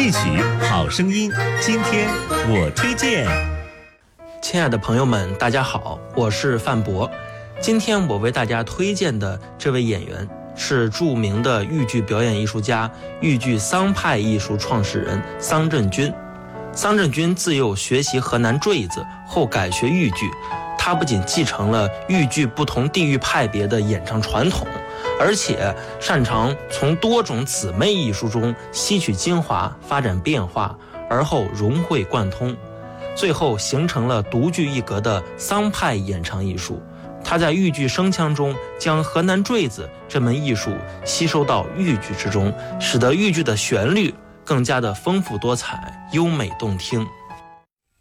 戏曲好声音，今天我推荐。 亲爱的朋友们，大家好，我是范博。今天我为大家推荐的这位演员是著名的豫剧表演艺术家、豫剧桑派艺术创始人桑振军。桑振军自幼学习河南坠子，后改学豫剧。他不仅继承了豫剧不同地域派别的演唱传统，而且擅长从多种姊妹艺术中吸取精华，发展变化，而后融会贯通，最后形成了独具一格的桑派演唱艺术。他在豫剧声腔中将河南坠子这门艺术吸收到豫剧之中，使得豫剧的旋律更加的丰富多彩、优美动听。